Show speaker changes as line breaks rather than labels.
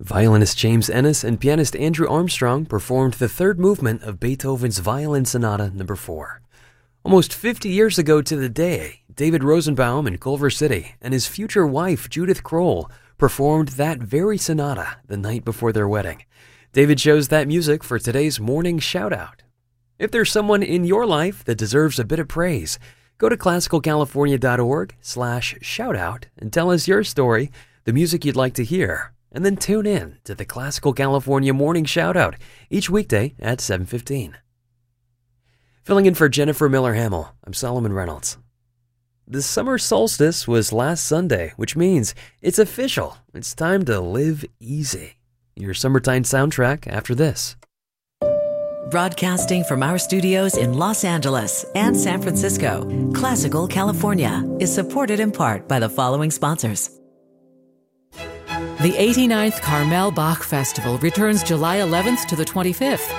Violinist James Ennis and pianist Andrew Armstrong performed the third movement of Beethoven's Violin Sonata No. 4. Almost 50 years ago to the day, David Rosenbaum in Culver City and his future wife Judith Kroll performed that very sonata the night before their wedding. David chose that music for today's morning shout-out. If there's someone in your life that deserves a bit of praise, go to classicalcalifornia.org/shoutout and tell us your story, the music you'd like to hear, and then tune in to the Classical California Morning Shoutout each weekday at 7:15. Filling in for Jennifer Miller-Hamill, I'm Solomon Reynolds. The summer solstice was last Sunday, which means it's official. It's time to live easy. Your summertime soundtrack after this.
Broadcasting from our studios in Los Angeles and San Francisco, Classical California is supported in part by the following sponsors.
The 89th Carmel Bach Festival returns July 11th to the 25th